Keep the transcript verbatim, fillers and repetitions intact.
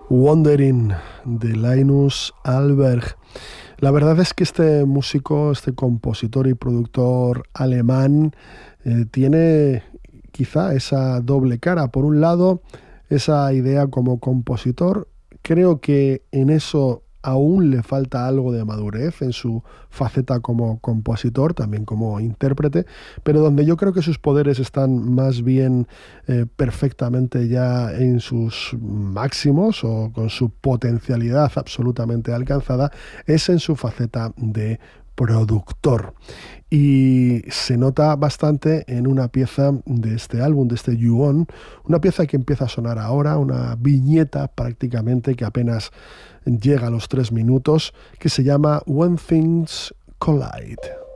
Wandering de Linus Alberg. La verdad es que este músico, este compositor y productor alemán eh, tiene quizá esa doble cara. Por un lado, esa idea como compositor, creo que en eso aún le falta algo de madurez en su faceta como compositor, también como intérprete, pero donde yo creo que sus poderes están más bien eh, perfectamente ya en sus máximos o con su potencialidad absolutamente alcanzada, es en su faceta de productor. Y se nota bastante en una pieza de este álbum, de este You On, una pieza que empieza a sonar ahora, una viñeta prácticamente que apenas llega a los tres minutos, que se llama When Things Collide.